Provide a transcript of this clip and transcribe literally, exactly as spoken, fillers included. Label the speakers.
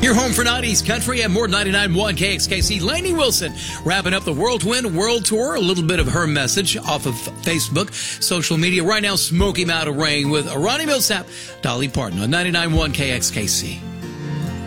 Speaker 1: Your home for nineties country and more ninety-nine point one K X K C. Lainey Wilson wrapping up the Whirlwind World Tour. A little bit of her message off of Facebook, social media. Right now, Smoky Mountain Rain with Ronnie Millsap, Dolly Parton on ninety-nine point one K X K C.